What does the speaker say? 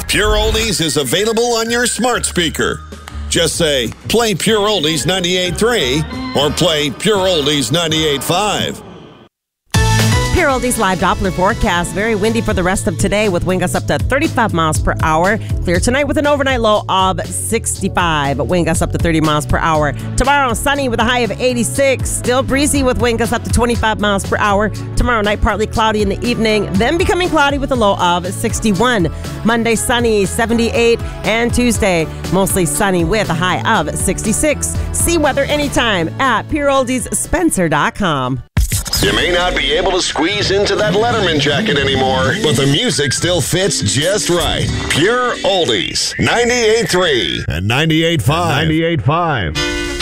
Pure Oldies is available on your smart speaker. Just say, play Pure Oldies 98.3 or play Pure Oldies 98.5. Pure Oldies live Doppler forecast. Very windy for the rest of today with wind gusts up to 35 miles per hour. Clear tonight with an overnight low of 65. Wind gusts up to 30 miles per hour. Tomorrow, sunny with a high of 86. Still breezy with wind gusts up to 25 miles per hour. Tomorrow night, partly cloudy in the evening, then becoming cloudy with a low of 61. Monday, sunny, 78. And Tuesday, mostly sunny with a high of 66. See weather anytime at PureOldiesSpencer.com. You may not be able to squeeze into that Letterman jacket anymore, but the music still fits just right. Pure Oldies, 98.3 and 98.5.